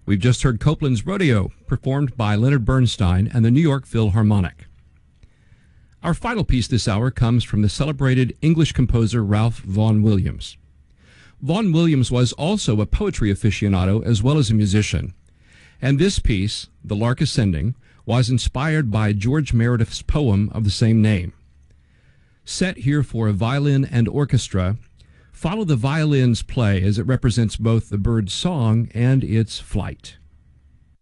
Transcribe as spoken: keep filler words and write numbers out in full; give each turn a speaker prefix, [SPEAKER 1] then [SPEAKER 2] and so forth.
[SPEAKER 1] We've just heard Copland's Rodeo, performed by Leonard Bernstein and the New York Philharmonic. Our final piece this hour comes from the celebrated English composer Ralph Vaughan Williams. Vaughan Williams was also a poetry aficionado as well as a musician, and this piece, The Lark Ascending, was inspired by George Meredith's poem of the same name. Set here for a violin and orchestra, follow the violin's play as it represents both the bird's song and its flight.